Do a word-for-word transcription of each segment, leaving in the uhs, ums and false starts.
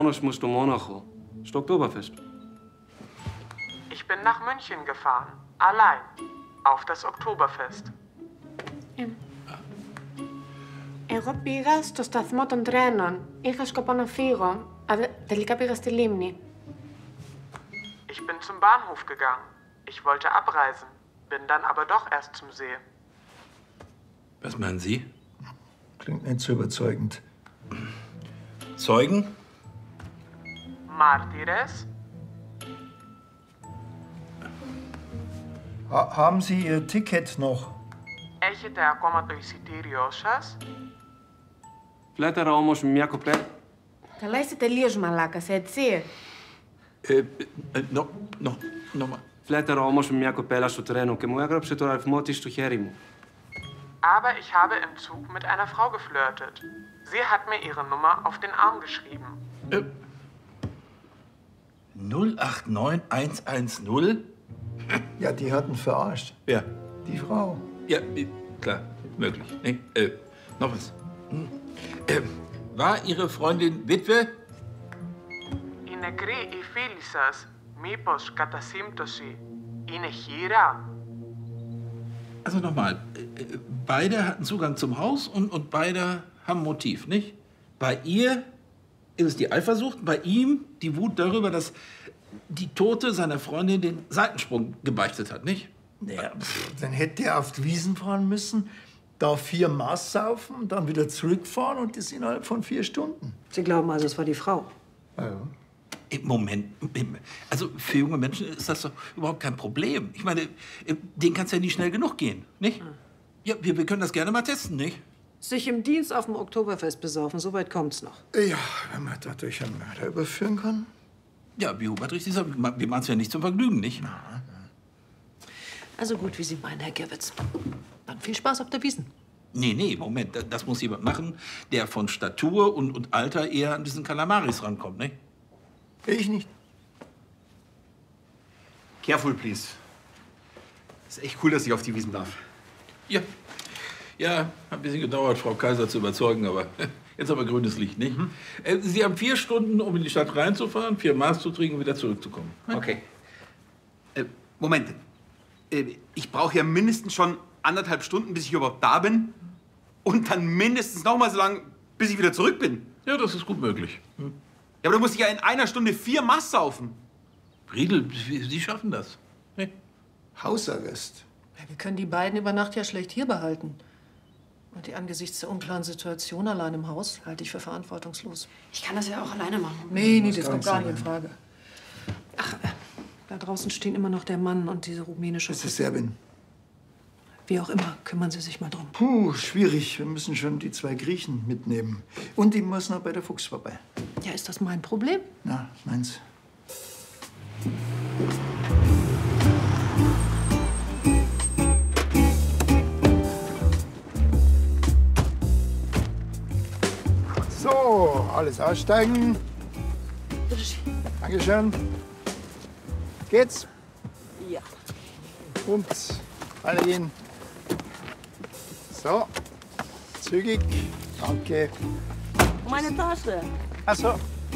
Μου στο Μόναχο, στο Oktoberfest. Ich bin nach München gefahren, allein, auf das Oktoberfest. Ε, εγώ πήγα στο σταθμό των τρένων. Είχα σκοπό να φύγω, αλλά τελικά πήγα στη λίμνη. Ich bin zum Bahnhof gegangen. Ich wollte abreisen, bin dann aber doch erst zum See. Was meinen Sie? Klingt nicht so überzeugend. Zeugen? Mártires? Ha haben Sie Ihr Ticket noch? Έχετε ακόμα το εισιτήριό σας? Φλέτερα όμως μια κοπέλα. Καλά είσαι τελείως μαλάκας, έτσι. Ε, νο, νο, νο, Φλέτερα όμως με μια κοπέλα στο τρένο και μου έγραψε το αριθμό της στο χέρι μου. Aber ich habe im Zug mit einer Frau geflirtet. Sie hat mir ihre Nummer auf den Arm geschrieben. Äh, null acht neun eins eins null? Ja, die hatten verarscht. Ja. Die Frau. Ja, klar, möglich. Nee, äh, noch was. Hm. Äh, war Ihre Freundin Witwe? Η νεκρή η φίλη σας, μήπως κατά σύμπτωση, είναι χήρα? Also nochmal, beide hatten Zugang zum Haus und, und beide haben Motiv, nicht? Bei ihr ist es die Eifersucht, bei ihm die Wut darüber, dass die Tote seiner Freundin den Seitensprung gebeichtet hat, nicht? Naja, pff, dann hätte er auf die Wiesn fahren müssen, da vier Maß saufen, dann wieder zurückfahren und das innerhalb von vier Stunden. Sie glauben also, es war die Frau? Ja, ja. Im Moment, also für junge Menschen ist das doch überhaupt kein Problem. Ich meine, denen kann es ja nicht schnell genug gehen, nicht? Ja, wir, wir können das gerne mal testen, nicht? Sich im Dienst auf dem Oktoberfest besaufen, so weit kommt's noch. Ja, wenn man dadurch einen Mörder überführen kann. Ja, wie Hubert richtig sagt, wir machen es ja nicht zum Vergnügen, nicht? Also gut, wie Sie meinen, Herr Gerwitz. Dann viel Spaß auf der Wiesn. Nee, nee, Moment, das muss jemand machen, der von Statur und, und Alter eher an diesen Kalamaris rankommt, nicht? Ich nicht. Careful, please. Ist echt cool, dass ich auf die Wiesn darf. Ja. Ja, hat ein bisschen gedauert, Frau Kaiser zu überzeugen, aber jetzt aber grünes Licht, nicht? Mhm. Sie haben vier Stunden, um in die Stadt reinzufahren, vier Maß zu trinken und wieder zurückzukommen. Okay. Äh, Moment. Äh, ich brauche ja mindestens schon anderthalb Stunden, bis ich überhaupt da bin. Und dann mindestens noch mal so lange, bis ich wieder zurück bin. Ja, das ist gut möglich. Hm. Ja, aber da muss ich ja in einer Stunde vier Maß saufen. Riedel, Sie schaffen das. Nee. Hausarrest. Ja, wir können die beiden über Nacht ja schlecht hier behalten. Und die angesichts der unklaren Situation allein im Haus halte ich für verantwortungslos. Ich kann das ja auch alleine machen. Nee, nee, das kommt gar nicht in Frage. Ach, äh, da draußen stehen immer noch der Mann und diese rumänische... Das ist Serbin. Wie auch immer, kümmern Sie sich mal drum. Puh, schwierig. Wir müssen schon die zwei Griechen mitnehmen. Und die muss noch bei der Fuchs vorbei. Ja, ist das mein Problem? Na, meins. So, alles aussteigen. Dankeschön. Geht's? Ja. Und alle gehen. So, zügig. Danke. Meine Tasche. Ach so.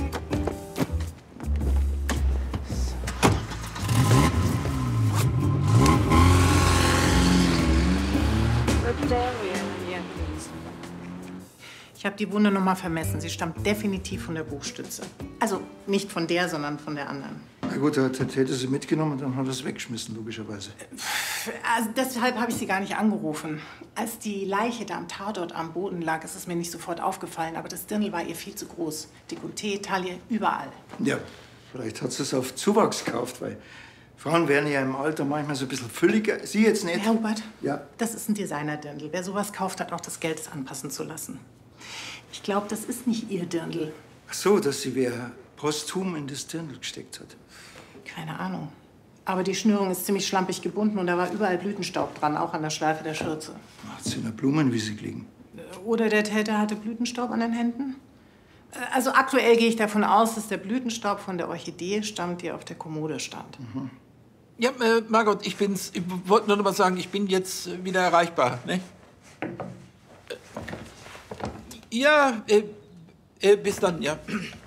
Ich habe die Wunde noch mal vermessen. Sie stammt definitiv von der Buchstütze. Also nicht von der, sondern von der anderen. Na gut, er hätte sie mitgenommen und dann hat er es weggeschmissen, logischerweise. Also deshalb habe ich Sie gar nicht angerufen. Als die Leiche da am Tatort am Boden lag, ist es mir nicht sofort aufgefallen. Aber das Dirndl war ihr viel zu groß. Dekolleté, Taille, überall. Ja, vielleicht hat sie es auf Zuwachs gekauft, weil Frauen werden ja im Alter manchmal so ein bisschen fülliger. Sie jetzt nicht. Herr Hubert, ja. Das ist ein Designer-Dirndl. Wer sowas kauft, hat auch das Geld, es anpassen zu lassen. Ich glaube, das ist nicht Ihr Dirndl. Ach so, dass sie wer posthum in das Dirndl gesteckt hat. Keine Ahnung. Aber die Schnürung ist ziemlich schlampig gebunden und da war überall Blütenstaub dran, auch an der Schleife der Schürze. Hat sie in der Blumenwiese gelegen? Oder der Täter hatte Blütenstaub an den Händen? Also aktuell gehe ich davon aus, dass der Blütenstaub von der Orchidee stammt, die auf der Kommode stand. Mhm. Ja, äh, Margot, ich bin's. Ich wollte nur noch mal sagen, ich bin jetzt wieder erreichbar, ne? Ja, äh, äh, bis dann, ja.